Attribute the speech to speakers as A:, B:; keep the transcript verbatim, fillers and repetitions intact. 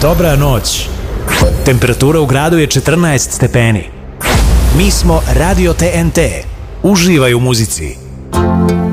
A: Dobra noć. Temperatura u gradu je četrnaest stepeni. Mi smo Radio T N T. Uživaj u muzici.